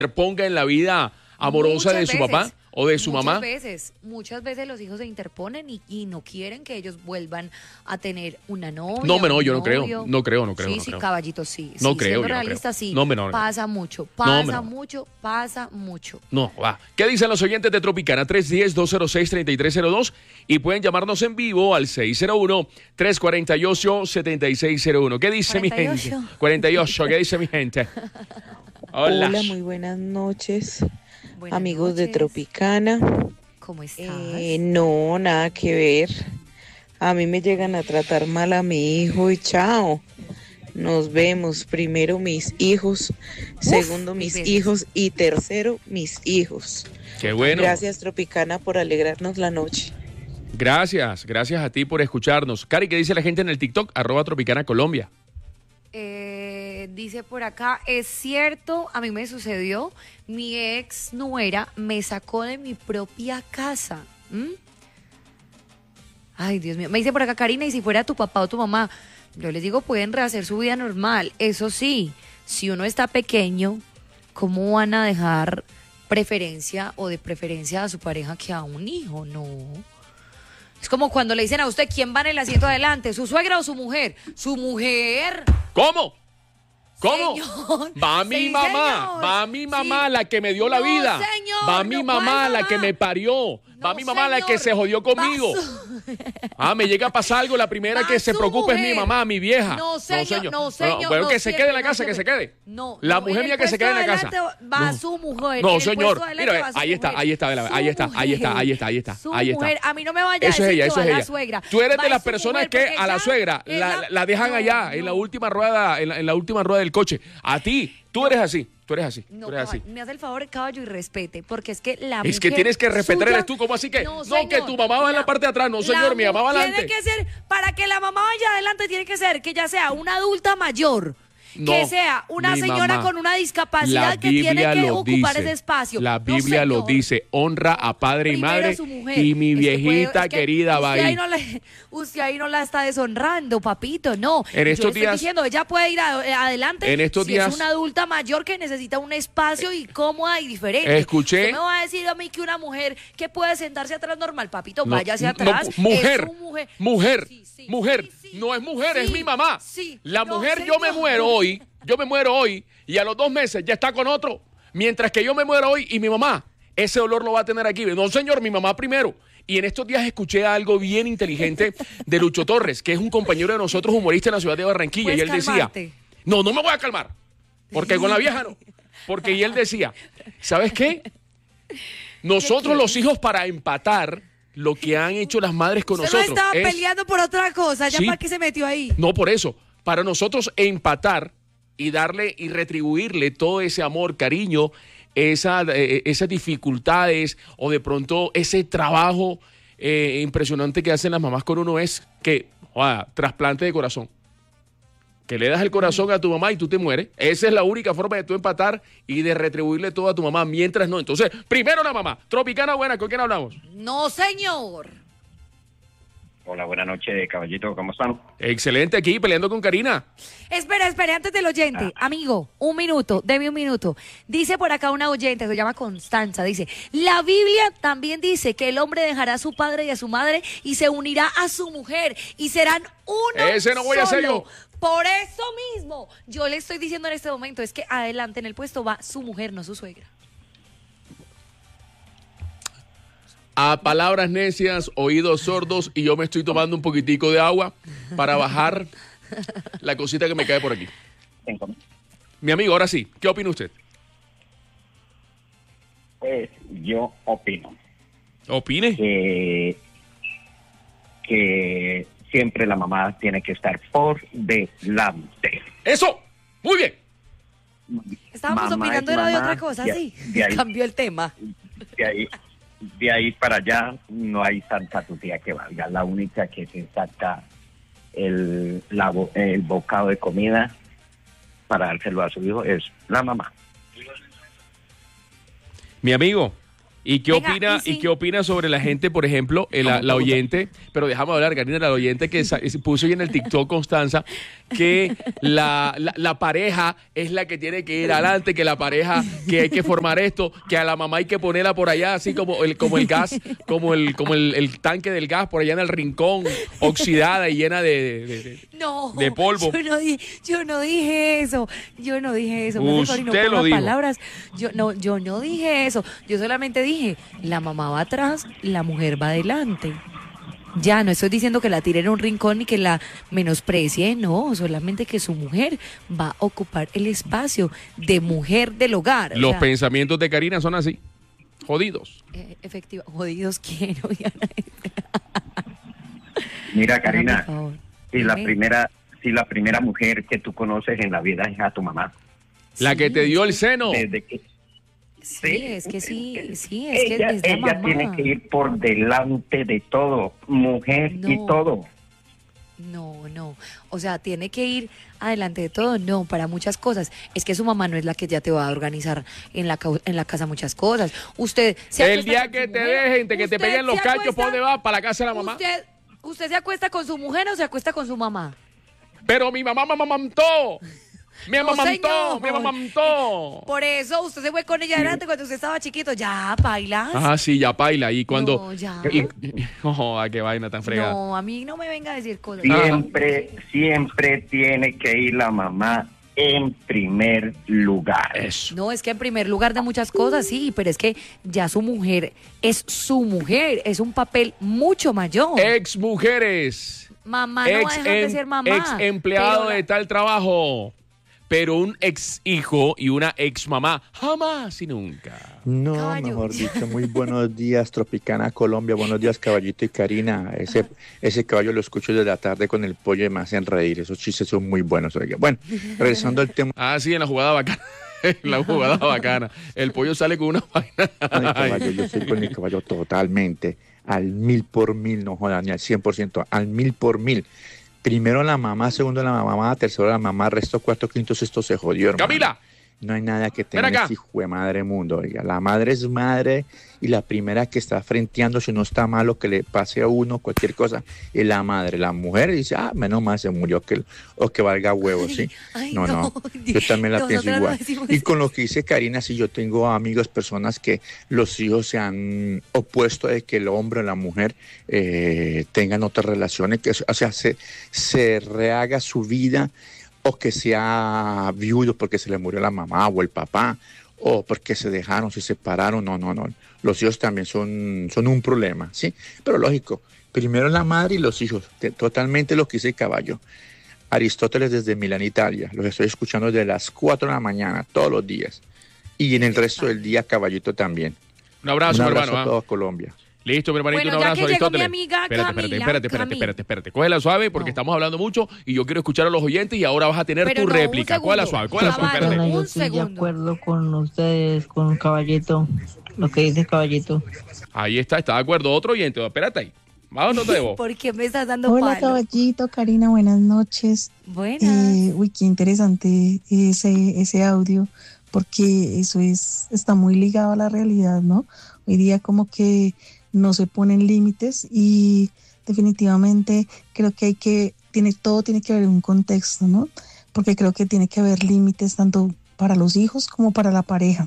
ponga en la vida amorosa de su papá o de su mamá. Muchas veces los hijos se interponen y no quieren que ellos vuelvan a tener una novia. No, yo no creo. Sí, No creo. sí, caballito, sí. No sí, creo, siendo yo no realista, creo. sí. No, menor. Pasa mucho. No, va. ¿Qué dicen los oyentes de Tropicana? 310-206-3302 y pueden llamarnos en vivo al 601-348-7601. ¿Qué dice 48. mi gente? 48, ¿qué dice mi gente? Hola. Hola, muy buenas noches, Buenas amigos noches. de Tropicana. ¿Cómo estás? No, nada que ver. A mí me llegan a tratar mal a mi hijo y chao. Nos vemos. Primero mis hijos, segundo mis veces. hijos y tercero mis hijos. Qué bueno. Gracias, Tropicana, por alegrarnos la noche. Gracias a ti por escucharnos. Cari, ¿qué dice la gente en el TikTok? @Tropicana Colombia. Dice por acá, es cierto, a mí me sucedió, mi ex nuera me sacó de mi propia casa. Ay, Dios mío. Me dice por acá, Karina, y si fuera tu papá o tu mamá, yo les digo, pueden rehacer su vida normal. Eso sí, si uno está pequeño, ¿cómo van a dejar preferencia o de preferencia a su pareja que a un hijo? No. Es como cuando le dicen a usted, ¿quién va en el asiento adelante? ¿Su suegra o su mujer? ¡Su mujer! ¿Cómo? Señor, Va mi sí, mamá, señor. va mi mamá, Sí. la que me dio la No, vida. señor, Va mi no, mamá, ¿cuál la que mamá? me parió. Va No, mi mamá, la que señor. se jodió conmigo. Me llega a pasar algo, la primera Va que se su preocupe es mujer. mi mamá, mi vieja. No, señor, no, Bueno, no, que se siempre, quede en la no, casa, que se siempre. quede. No, La no, mujer en el mía que se quede en la puesto casa. adelante va su mujer. No, En el señor. puesto adelante Mira, va su ahí está, mujer. ahí está, Su ahí está. Su Ahí está. mujer. A mí no me vaya a Eso es decir ella, que eso va es la ella. suegra. Tú eres Va de las su personas mujer, que porque a la ella suegra es la dejan no, allá, en la no. última rueda, en la última rueda del coche. A ti, tú eres así. Tú eres así. No, Tú eres así. caballo, me hace el favor, caballo, y respete, porque es que la Es que mujer tienes que respetar, suya- eres tú, ¿cómo así que? No, señor, que tu mamá va en la parte de atrás. No, señor, mi mamá va adelante. Tiene que ser, para que la mamá vaya adelante, tiene que ser que ya sea una adulta mayor, No, que sea una mi señora mamá. con una discapacidad La que tiene Biblia que lo ocupar dice. ese espacio. La No, Biblia lo señor. dice, honra a padre y Primero madre, su mujer. y mi Es que viejita es que querida va usted ahí. Usted ahí no la está deshonrando, papito, no. En Yo estos le estoy días- diciendo, ella puede ir adelante En estos si días- es una adulta mayor que necesita un espacio y cómoda y diferente. Escuché- Usted me va a decir a mí que una mujer que puede sentarse atrás normal, papito, No, vaya hacia no, atrás. mujer, Es su mujer. mujer, Sí, sí, mujer. sí, sí. No es mujer, es Sí, mi mamá. sí. La No, mujer, yo me señor. muero hoy, y a los 2 meses ya está con otro. Mientras que yo me muero hoy y mi mamá, ese dolor lo va a tener aquí. No, señor, mi mamá primero. Y en estos días escuché algo bien inteligente de Lucho Torres, que es un compañero de nosotros, humorista en la ciudad de Barranquilla. Y él ¿Puedes decía, calmarte? no me voy a calmar, porque con la vieja no. Porque y él decía, ¿sabes qué? Nosotros los hijos para empatar lo que han hecho las madres con Usted no nosotros. estaba es- peleando por otra cosa, ya Sí. para qué se metió ahí. No por eso, para nosotros empatar y darle y retribuirle todo ese amor, cariño, esas dificultades o de pronto ese trabajo impresionante que hacen las mamás con uno es que, trasplante de corazón. Que le das el corazón a tu mamá y tú te mueres. Esa es la única forma de tú empatar y de retribuirle todo a tu mamá, mientras no. Entonces, primero la mamá. Tropicana buena, ¿con quién hablamos? No, señor. Hola, buenas noches, caballito, ¿cómo están? Excelente, aquí peleando con Karina. Espera, antes del oyente. Amigo, un minuto, deme un minuto. Dice por acá una oyente, se llama Constanza, dice, la Biblia también dice que el hombre dejará a su padre y a su madre y se unirá a su mujer y serán uno Ese no voy a ser solo. yo. Por eso mismo, yo le estoy diciendo en este momento, es que adelante en el puesto va su mujer, no su suegra. A palabras necias, oídos sordos, y yo me estoy tomando un poquitico de agua para bajar la cosita que me cae por aquí. Mi amigo, ahora sí, ¿qué opina usted? Pues yo opino ¿Opine? que siempre la mamá tiene que estar por delante. ¡Eso! ¡Muy bien! Estábamos Mamá opinando es era de mamá, otra cosa, de- sí. de ahí- Cambió el tema. De ahí para allá no hay santa tutía que valga. La única que se saca el bocado de comida para dárselo a su hijo es la mamá. Mi amigo, ¿Y qué Venga, opina y sí. y qué opina sobre la gente, por ejemplo, la oyente, pero déjame hablar, Karina, la oyente que puso ahí en el TikTok, Constanza, que la pareja es la que tiene que ir adelante, que la pareja, que hay que formar esto, que a la mamá hay que ponerla por allá, así como el gas, como el tanque del gas por allá en el rincón, oxidada y llena No, de polvo. Yo no dije eso. Usted No lo ponga dijo. palabras. Yo no dije eso. Yo solamente dije, la mamá va atrás, la mujer va adelante. Ya, no estoy diciendo que la tire en un rincón ni que la menosprecie, no, solamente que su mujer va a ocupar el espacio de mujer del hogar. Los pensamientos de Karina son así, jodidos. Efectivo, jodidos quiero. Mira, Karina, por favor. si la Dime. primera mujer que tú conoces en la vida es a tu mamá. La que te dio el seno. Desde que Sí, es que sí, es que ella, es la ella mamá. tiene que ir por delante de todo, mujer y No. todo. No. O sea, tiene que ir adelante de todo. No, para muchas cosas. Es que su mamá no es la que ya te va a organizar en la casa muchas cosas. Usted se El acuesta día con que su te mujer. dejen, que te ¿Usted peguen los se cachos, ¿por acuesta? dónde va? ¿Para la casa de la mamá? ¿Usted se acuesta con su mujer o se acuesta con su mamá? Pero mi mamá me amamantó. Me No, amamantó, señor. me amamantó. Por eso usted se fue con ella adelante cuando usted estaba chiquito. Ya, bailas. Ah, sí, ya paila. Y cuando... No, ya. Qué vaina tan fregada. No, a mí no me venga a decir cosas. Siempre tiene que ir la mamá en primer lugar. Eso. No, es que en primer lugar de muchas cosas, sí, pero es que ya su mujer es su mujer, es un papel mucho mayor. Ex mujeres. Mamá no va a dejar de ser mamá. Ex empleado pero de tal trabajo. Pero un ex hijo y una ex mamá, jamás y nunca. No, Caballo. mejor dicho, muy buenos días, Tropicana Colombia, buenos días, Caballito y Karina. Ese caballo lo escucho desde la tarde con el pollo y me hacen reír, esos chistes son muy buenos. Oiga. Bueno, regresando al tema. Ah, sí, en la jugada bacana. En la jugada bacana. El pollo sale con una vaina. Ay, caballo, yo estoy con mi caballo totalmente, al 1000%, no jodan, ni al 100%, al 1000%. Primero la mamá, segundo la mamá, tercero la mamá, resto, cuarto, quinto, sexto se jodió, hermano. Camila. No hay nada que Ven tenga acá. este hijo de madre mundo. Oiga. La madre es madre y la primera que está frenteando si no está malo que le pase a uno cualquier cosa es la madre. La mujer dice, menos mal se murió o que valga huevo, ¿sí? Ay, No, no. yo también la pienso Nosotras no igual. decimos Y eso. con lo que dice Karina, sí, yo tengo amigos, personas que los hijos se han opuesto de que el hombre o la mujer tengan otras relaciones, que, o sea, se rehaga su vida o que sea viudo porque se le murió la mamá o el papá, o porque se dejaron, se separaron, no. Los hijos también son un problema, ¿sí? Pero lógico, primero la madre y los hijos, totalmente lo que dice el caballo. Aristóteles desde Milán, Italia, los estoy escuchando desde las 4 de la mañana, todos los días. Y en el resto del día, caballito también. Un abrazo, Un mi abrazo hermano. a toda Colombia. Listo, mi hermanito, Bueno, un ya abrazo, que llegó Aristóteles. mi amiga Camila, Espérate. Cógela suave porque No. estamos hablando mucho y yo quiero escuchar a los oyentes y ahora vas a tener Pero tu no, réplica. un Cógela segundo. suave, Caballo. espérate. Un Bueno, yo estoy de segundo. acuerdo con ustedes, con Caballito, lo que dice Caballito. Ahí está de acuerdo. Otro oyente, espérate ahí. Vámonos de vos. ¿Por qué me estás dando Hola, palo? Caballito, Karina, buenas noches. Buenas. Uy, qué interesante ese audio, porque está muy ligado a la realidad, ¿no? Hoy día como que no se ponen límites y definitivamente creo que todo tiene que haber un contexto, ¿no? Porque creo que tiene que haber límites tanto para los hijos como para la pareja.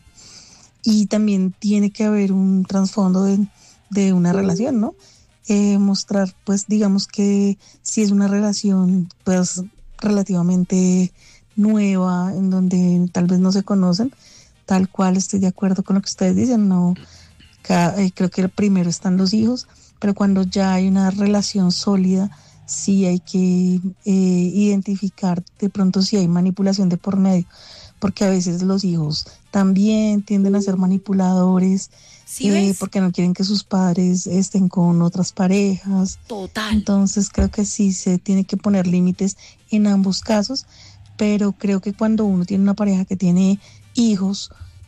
Y también tiene que haber un trasfondo de una relación, ¿no? Mostrar, pues, digamos que si es una relación, pues, relativamente nueva, en donde tal vez no se conocen, tal cual estoy de acuerdo con lo que ustedes dicen, no, creo que primero están los hijos, pero cuando ya hay una relación sólida, sí hay que identificar de pronto si hay manipulación de por medio, porque a veces los hijos también tienden a ser manipuladores, ¿Sí ves? porque no quieren que sus padres estén con otras parejas. Total. Entonces creo que sí se tiene que poner límites en ambos casos, pero creo que cuando uno tiene una pareja que tiene hijos,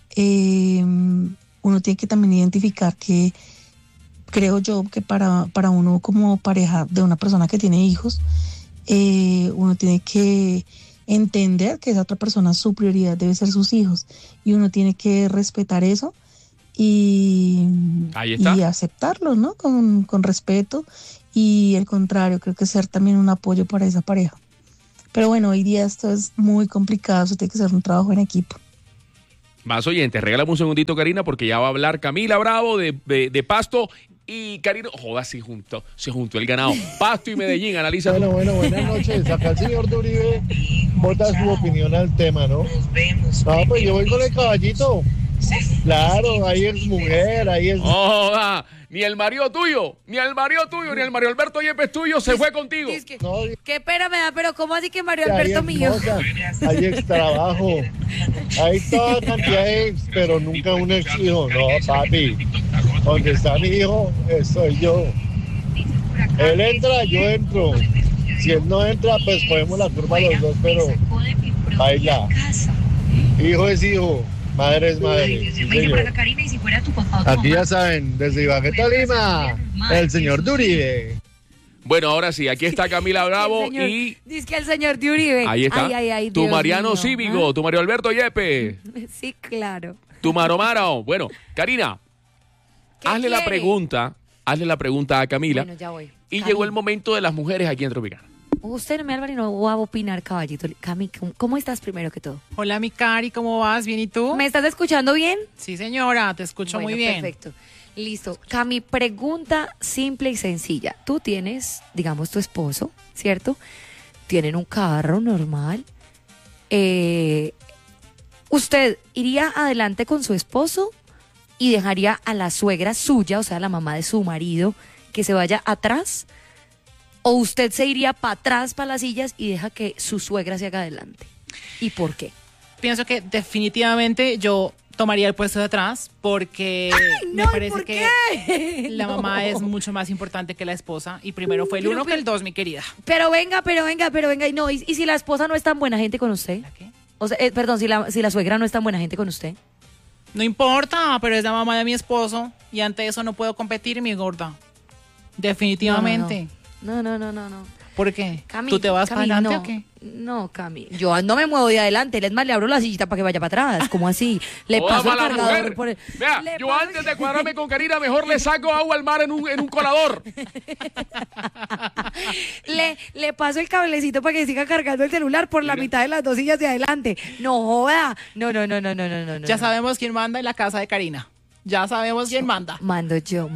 uno tiene que también identificar que, creo yo, que para uno como pareja de una persona que tiene hijos, uno tiene que entender que esa otra persona, su prioridad debe ser sus hijos, y uno tiene que respetar eso y, Ahí está. y aceptarlo, ¿no? Con respeto y el contrario, creo que ser también un apoyo para esa pareja. Pero bueno, hoy día esto es muy complicado, eso tiene que ser un trabajo en equipo. Más oyentes, regálame un segundito, Karina, porque ya va a hablar Camila Bravo de Pasto y Karina. Joda, se juntó el ganado. Pasto y Medellín, analiza. Bueno, buenas noches. Acá el señor Uribe bota su opinión al tema, ¿no? No, pues yo voy con el caballito. Claro, ahí es mujer, ahí es... Joda, ni el marido tuyo, ni el Mario Alberto Yepes tuyo se fue contigo. No, Qué pena me da, pero ¿cómo así que Mario ahí Alberto es mío? moza, hay ex trabajo, hay toda cantidad de ex, pero nunca un ex hijo. No, papi, donde está mi hijo, soy yo. Él entra, yo entro. Si él no entra, pues cogemos la curva los dos, pero baila. Hijo es hijo, madre es madre. Sí, señor. Aquí ya saben, desde Ibagué, Lima, el señor Uribe. Bueno, ahora sí, aquí está Camila Bravo y Dice que el señor de Uribe. ahí está Ay, tu Dios Mariano mío. Cívico, tu Mario Alberto Yepes, Sí, claro. tu Maro. Bueno, Karina, ¿Qué hazle la pregunta a Camila. Bueno, ya voy. Y Cami, llegó el momento de las mujeres aquí en Tropicana. Usted no me habla y no va a opinar, caballito. Cami, ¿cómo estás primero que todo? Hola, mi Cari, ¿cómo vas? ¿Bien y tú? ¿Me estás escuchando bien? Sí, señora, te escucho Bueno, muy bien. Perfecto. Listo. Cami, pregunta simple y sencilla. Tú tienes, digamos, tu esposo, ¿cierto? Tienen un carro normal. ¿Usted iría adelante con su esposo y dejaría a la suegra suya, o sea, la mamá de su marido, que se vaya atrás? ¿O usted se iría para atrás, para las sillas, y deja que su suegra se haga adelante? ¿Y por qué? Pienso que definitivamente yo tomaría el puesto de atrás porque me parece ¿por que qué? la No. mamá es mucho más importante que la esposa y primero fue el Pero, uno que el dos, mi querida. Pero venga. Y no, ¿y si la esposa no es tan buena gente con usted? ¿La qué? O sea, perdón, si la suegra no es tan buena gente con usted. No importa, pero es la mamá de mi esposo y ante eso no puedo competir, mi gorda. Definitivamente. No. ¿Por qué? Cami, ¿Tú te vas Cami, para adelante no. o qué? No, Cami. Yo no me muevo de adelante. Es más, le abro la sillita para que vaya para atrás. ¿Cómo así? Le Joda, paso el mala cargador mujer. por el... Vea, le yo paso- antes de cuadrarme con Karina, mejor le saco agua al mar en un colador. le paso el cablecito para que siga cargando el celular por la mitad de las dos sillas de adelante. No joda. No. Ya sabemos quién manda en la casa de Karina. Ya sabemos quién manda. Mando yo.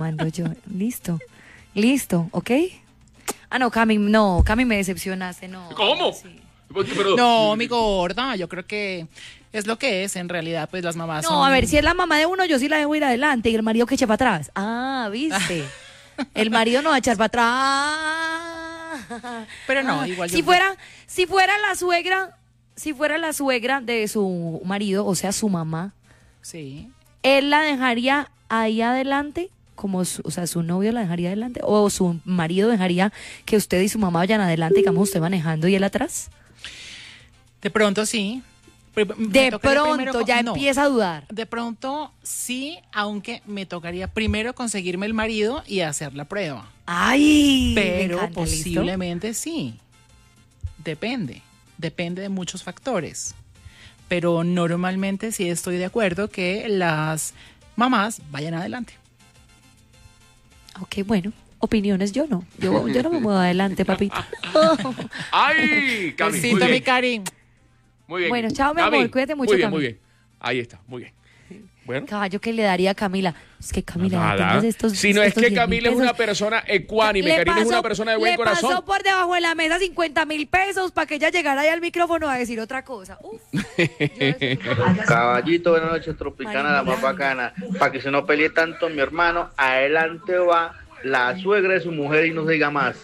Listo, ¿ok? Ah, no, Cami, me decepcionaste, no. ¿Cómo? Sí. Pero- No, mi gorda, yo creo que es lo que es. En realidad, pues las mamás son... No, a ver, si es la mamá de uno, yo sí la debo ir adelante y el marido que eche para atrás. Ah, ¿viste? El marido no va a echar para atrás. Pero no, igual yo... Si fuera la suegra de su marido, o sea, su mamá, Sí. ¿él la dejaría ahí adelante? O sea, su novio la dejaría adelante, o su marido dejaría que usted y su mamá vayan adelante, digamos, usted manejando y él atrás. De pronto sí. De pronto ya empieza a dudar. De pronto sí, aunque me tocaría primero conseguirme el marido y hacer la prueba. Ay, me Pero encanta, ¿listo? posiblemente sí. Depende de muchos factores. Pero normalmente sí estoy de acuerdo que las mamás vayan adelante. Ok, bueno, opiniones yo no. Yo no me muevo adelante, papito. ¡Ay! Cami, muy Besito, mi bien. Cari. Muy bien. Bueno, chao, mi Cami, amor, cuídate mucho, Muy bien, Cami. muy bien. Ahí está, muy bien. Bueno. Caballo que le daría a Camila. Es que Camila, Nada. tengas estos. Si no es estos que 10.000 Camila es pesos. una persona ecuánime, Le Karina es una pasó- persona de buen le corazón. pasó por debajo de la mesa 50.000 pesos para que ella llegara ahí al micrófono a decir otra cosa. Uf. Caballito, buenas noches, Tropicana, la más bacana. Para que se no pelee tanto mi hermano, adelante va la suegra de su mujer y no se diga más.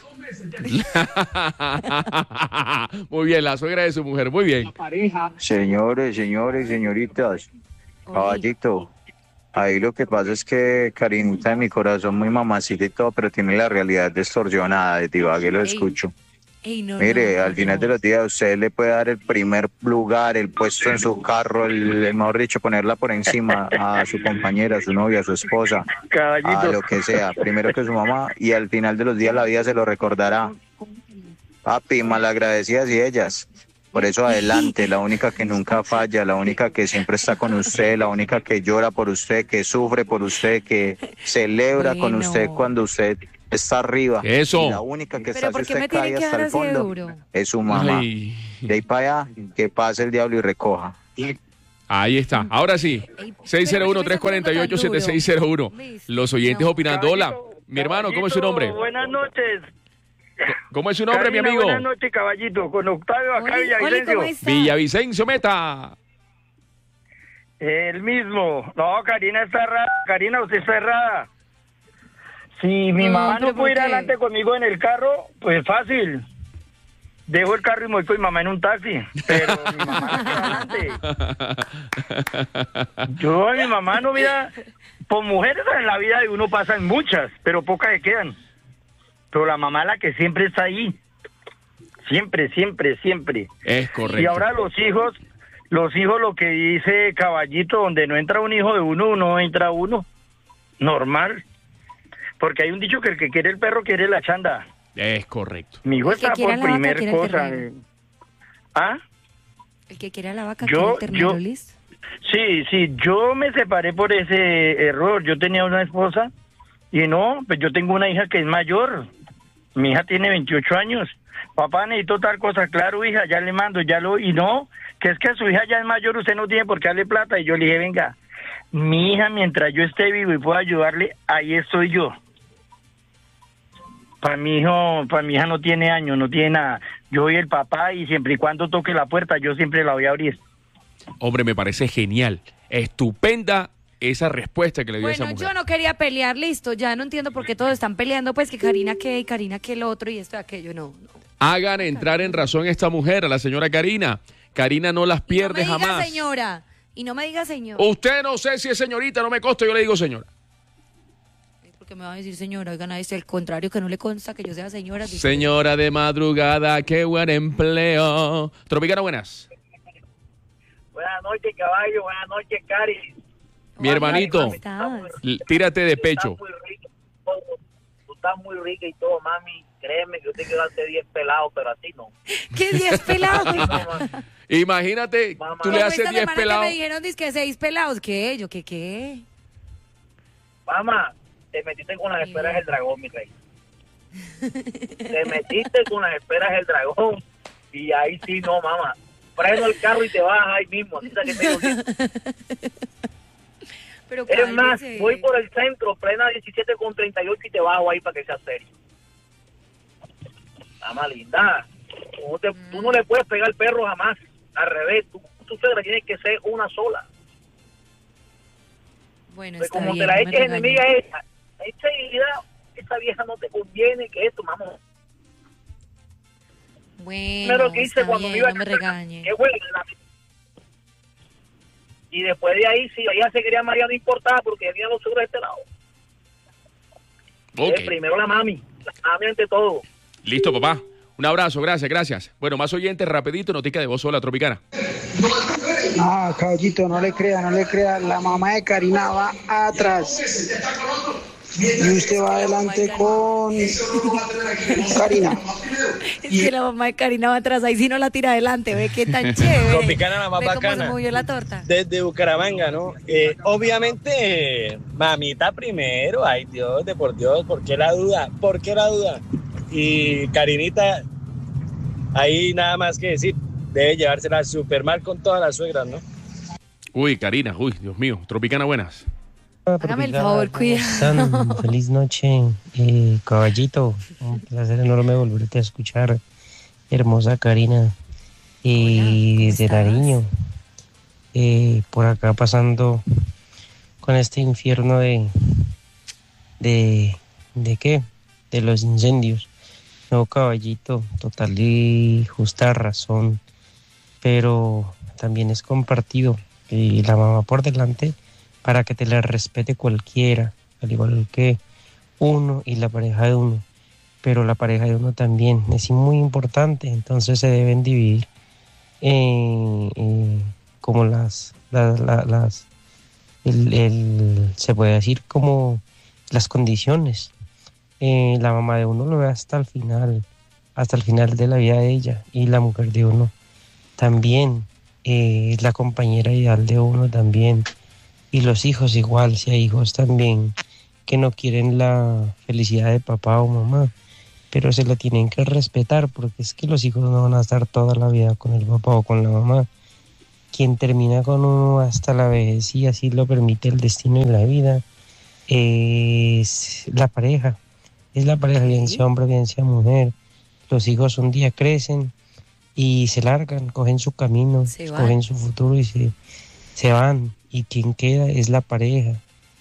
Muy bien, la suegra de su mujer, muy bien. Señores, señoritas, caballito, ahí lo que pasa es que Karinita de mi corazón, muy mamacita y todo, pero tiene la realidad distorsionada de Tibagué, lo Ey. escucho. Ey, no, Mire, no, al final de los días usted le puede dar el primer lugar, el puesto en su carro, el mejor dicho, ponerla por encima a su compañera, a su novia, a su esposa, a lo que sea, primero que su mamá, y al final de los días la vida se lo recordará. Papi, malagradecidas y ellas. Por eso adelante, la única que nunca falla, la única que siempre está con usted, la única que llora por usted, que sufre por usted, que celebra con usted cuando usted está arriba. Eso. Y la única que está, si ¿por qué usted me tienen cae que hasta dar el así de fondo, duro? es su mamá. Ay. De ahí para allá, que pase el diablo y recoja. Ahí está. Ahora sí. 601-348-7601. Los oyentes opinando. Hola, mi hermano, ¿cómo es su nombre? Buenas noches. ¿Cómo es su nombre, Karina, mi amigo? Buenas noches, caballito. Con Octavio acá, Oli, Villavicencio. ¿cómo está? Villavicencio, meta. El mismo. No, Karina está errada. Karina, usted está errada. Si mi mamá pero no puede ir ¿por qué? adelante conmigo en el carro, pues fácil. Dejo el carro y me voy con mi mamá en un taxi. Pero mi mamá no queda adelante. Yo, mi mamá no, mira, por mujeres en la vida de uno pasan muchas, pero pocas se quedan. Pero la mamá es la que siempre está ahí. Siempre, siempre, siempre. Es correcto. Y ahora los hijos, lo que dice Caballito, donde no entra un hijo de uno, no entra uno. Normal. Porque hay un dicho que el que quiere el perro quiere la chanda. Es correcto. Mi hijo El que está quiera por la vaca, primer quiere el cosa. terreno. ¿Ah? El que quiera la vaca, Yo- quiere el ternero, yo- listo. Sí, yo me separé por ese error. Yo tenía una esposa y no, pues yo tengo una hija que es mayor. Mi hija tiene 28 años. Papá, necesito tal cosa. Claro, hija, ya le mando, y no, que es que su hija ya es mayor, usted no tiene por qué darle plata. Y yo le dije, venga, mi hija, mientras yo esté vivo y pueda ayudarle, ahí estoy yo. Para mi hija no tiene años, no tiene nada. Yo soy el papá y siempre y cuando toque la puerta, yo siempre la voy a abrir. Hombre, me parece genial. Estupenda esa respuesta que le dio esa Bueno, mujer. yo no quería pelear, listo. Ya no entiendo por qué todos están peleando, pues que Karina qué y Karina qué el otro y esto y aquello, no. Hagan entrar en razón a esta mujer, a la señora Karina. Karina no las pierde no me diga jamás. señora. Y no me diga señor. Usted no sé si es señorita, no me consta, yo le digo señora. Porque me va a decir señora, oigan, es el contrario, que no le consta que yo sea señora. dice. Señora de madrugada, qué buen empleo. Tropicana, buenas. Buenas noches, caballo. Buenas noches, Cari. Mi hermanito, ¿Cómo estás? tírate de pecho. Tú estás muy rica y todo, mami. Créeme que yo te quiero hacer 10 pelados, pero a ti no. ¿Qué 10 pelados? Imagínate, tú le haces 10 Que pelados. me dijeron que 6 pelados. ¿Qué? ¿Yo qué? Mamá, te metiste con las esferas del dragón, mi rey. Te metiste con las esferas del dragón. Y ahí sí, no, mamá. Freno el carro y te vas ahí mismo. Así que te digo, Pero es más, cállese. voy por el centro, frena 17,38 y te bajo ahí para que sea serio. Mamá linda, tú no le puedes pegar al perro jamás. Al revés, tu suegra tiene que ser una sola. Bueno, Pues está como bien, te la no me eches regañes. enemiga esa, esa vieja no te conviene, que esto, mamá. Bueno, Primero que hice está cuando bien, me iba a no me casar, regañe. que huele la... Y después de ahí, si ella se quería María, no importaba, porque venía los suegros de este lado. Ok. Primero la mami ante todo. Listo, papá. Un abrazo, gracias. Bueno, más oyentes, rapidito, notica de voz sola, Tropicana. Ah, caballito, no le crea. La mamá de Karina va atrás. Y usted va adelante con Karina. Es que la mamá de Karina va atrás, ahí sí no la tira adelante, ve qué tan chévere. Tropicana, la más Ve cómo bacana. se movió la torta. Desde Bucaramanga, ¿no? Obviamente, mamita primero, ay Dios, de por Dios, ¿por qué la duda? Y Karinita, ahí nada más que decir, debe llevársela súper mal con todas las suegras, ¿no? Uy, Karina, Dios mío. Tropicana, buenas. Hágame el favor, cuidado. Feliz noche, caballito. Un placer enorme volverte a escuchar, hermosa Karina. Desde Nariño, por acá pasando con este infierno de qué, de los incendios. No, caballito, total y justa razón, pero también es compartido y la mamá por delante para que te la respete cualquiera, al igual que uno y la pareja de uno, pero la pareja de uno también es muy importante, entonces se deben dividir como se puede decir como las condiciones. La mamá de uno lo ve hasta el final de la vida de ella, y la mujer de uno también es la compañera ideal de uno también. Y los hijos igual, si hay hijos también que no quieren la felicidad de papá o mamá, pero se lo tienen que respetar, porque es que los hijos no van a estar toda la vida con el papá o con la mamá. Quien termina con uno hasta la vejez, y así lo permite el destino y la vida, es la pareja. Es la pareja, bien sea hombre, bien sea mujer. Los hijos un día crecen y se largan, cogen su camino, cogen su futuro y se van. Y quien queda es la pareja.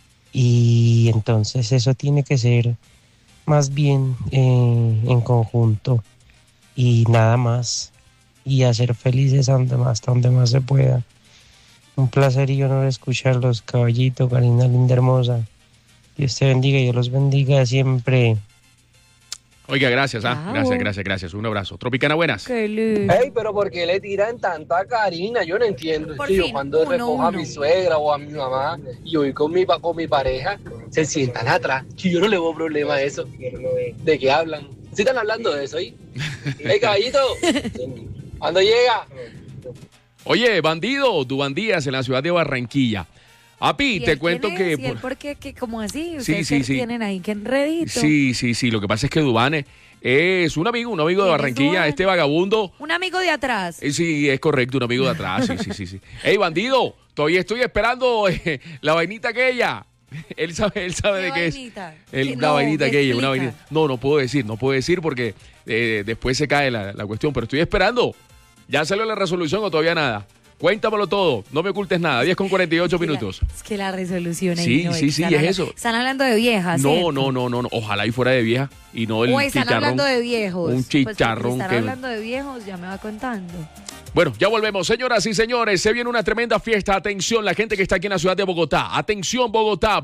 Y entonces eso tiene que ser más bien en conjunto y nada más. Y hacer felices hasta donde más se pueda. Un placer y honor escucharlos, caballito, Karina, linda, hermosa. Dios te bendiga y Dios los bendiga siempre. Oiga, gracias, gracias. Un abrazo. Tropicana, buenas. Ey, pero ¿por qué le tiran tanto a Karina? Yo no entiendo. Yo cuando recojo a mi suegra o a mi mamá y voy con mi pareja, se sientan atrás. Yo no le veo problema a eso. ¿De qué hablan? ¿Sí están hablando de eso ahí? Ey, caballito, ¿cuándo llega? Oye, bandido, Duván Díaz en la ciudad de Barranquilla. Api, te cuento que... ¿Y él por qué? ¿Cómo así? Sí. ¿Tienen ahí que enredito? Sí. Lo que pasa es que Duván es un amigo de Barranquilla, este vagabundo. Un amigo de atrás. Sí, es correcto, un amigo de atrás, sí. Ey, bandido, todavía estoy esperando la vainita aquella. Él sabe de qué es. La vainita aquella, una vainita. No puedo decir porque después se cae la cuestión, pero estoy esperando. ¿Ya salió la resolución o todavía nada? Cuéntamelo todo, no me ocultes nada. 10:48 minutos. Es que la resolución ahí. Sí, es eso. Están hablando de viejas. No. Ojalá y fuera de vieja y no el chicharrón. O están hablando de viejos. Un chicharrón. Pues están hablando de viejos, ya me va contando. Bueno, ya volvemos, señoras y señores. Se viene una tremenda fiesta. Atención, la gente que está aquí en la ciudad de Bogotá. Atención, Bogotá.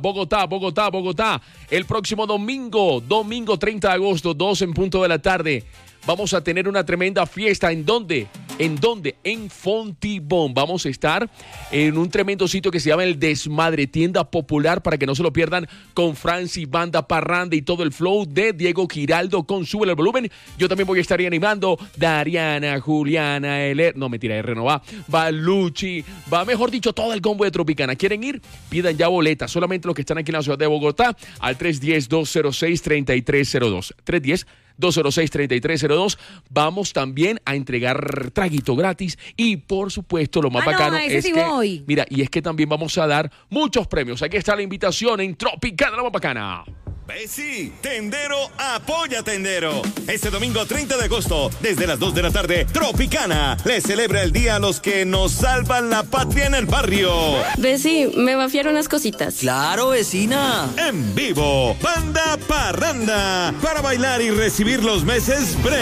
El próximo domingo 30 de agosto, 2 en punto de la tarde. Vamos a tener una tremenda fiesta. ¿En dónde? En Fontibón. Vamos a estar en un tremendo sitio que se llama El Desmadre, tienda popular, para que no se lo pierdan, con Franci, banda, parranda y todo el flow de Diego Giraldo con Sube el Volumen. Yo también voy a estar ahí animando. Dariana, Juliana, no, mentira, R no va. Va Luchi, va, mejor dicho, todo el combo de Tropicana. ¿Quieren ir? Pidan ya boletas. Solamente los que están aquí en la ciudad de Bogotá al 310-206-3302. 206-3302. Vamos también a entregar traguito gratis y, por supuesto, lo más bacano es que voy. Mira, y es que también vamos a dar muchos premios. Aquí está la invitación en Tropicana, la más bacana. Sí, Tendero apoya Tendero. Este domingo 30 de agosto, desde las 2 de la tarde, Tropicana le celebra el día a los que nos salvan la patria en el barrio. Besi, me vaciaron unas cositas. ¡Claro, vecina! En vivo, Banda Parranda, para bailar y recibir los meses